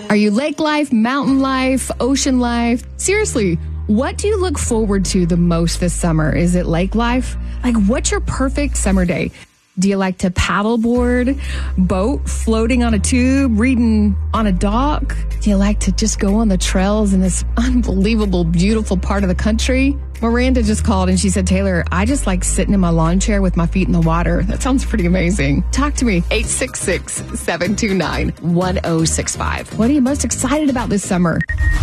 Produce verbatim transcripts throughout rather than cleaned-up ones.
Are you lake life, mountain life, ocean life? Seriously, what do you look forward to the most this summer? Is it lake life? Like, what's your perfect summer day? Do you like to paddleboard, boat, floating on a tube, reading on a dock? Do you like to just go on the trails in this unbelievable, beautiful part of the country? Miranda just called and she said, Taylor, I just like sitting in my lawn chair with my feet in the water. That sounds pretty amazing. Talk to me. eight six six, seven two nine, one oh six five. What are you most excited about this summer?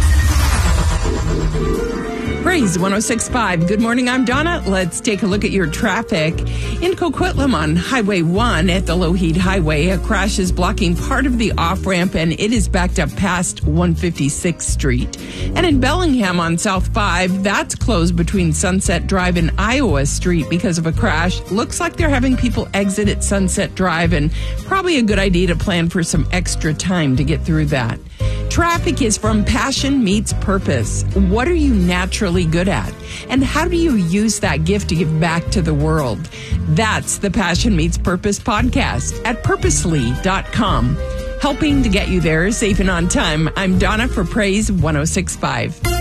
Praise one oh six point five. Good morning, I'm Donna. Let's take a look at your traffic. In Coquitlam on Highway one at the Lougheed Highway, a crash is blocking part of the off-ramp and it is backed up past one fifty-sixth Street. And in Bellingham on South five, that's closed between Sunset Drive and Iowa Street because of a crash. Looks like they're having people exit at Sunset Drive, and probably a good idea to plan for some extra time to get through that. Traffic is from Passion Meets Purpose. What are you naturally good at? And how do you use that gift to give back to the world? That's the Passion Meets Purpose podcast at purposely dot com. Helping to get you there safe and on time. I'm Donna for Praise one oh six point five.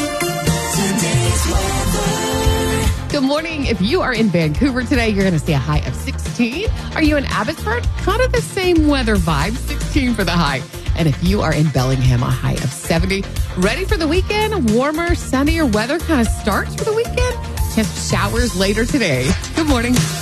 Good morning. If you are in Vancouver today, you're going to see a high of sixteen. Are you in Abbotsford? Kind of the same weather vibe, sixteen for the high. And if you are in Bellingham, a high of seventy. Ready for the weekend? Warmer, sunnier weather kind of starts for the weekend. Chance of showers later today. Good morning.